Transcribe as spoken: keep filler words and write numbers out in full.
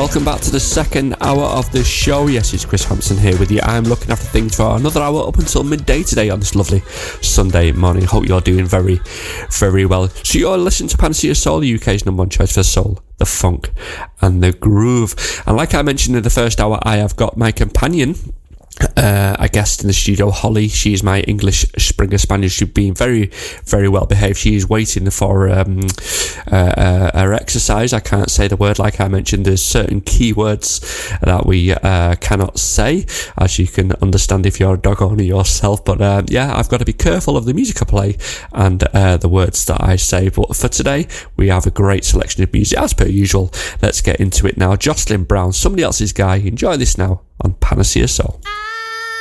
welcome back to the second hour of the show. Yes, it's Chris Hampson here with you. I'm looking after things for another hour up until midday today on this lovely Sunday morning. Hope you're doing very, very well. So you're listening to Panacea Soul, the U K's number one choice for soul, the funk and the groove. And like I mentioned in the first hour, I have got my companion, Uh, a guest in the studio, Holly. She's my English Springer Spaniel. She's been very, very well behaved. She is waiting for um, uh, uh, her exercise. I can't say the word like I mentioned. There's certain keywords that we uh, cannot say, as you can understand if you're a dog owner yourself. But uh, yeah, I've got to be careful of the music I play and uh, the words that I say. But for today, we have a great selection of music as per usual. Let's get into it now. Jocelyn Brown, Somebody Else's Guy. Enjoy this now on Panacea Soul.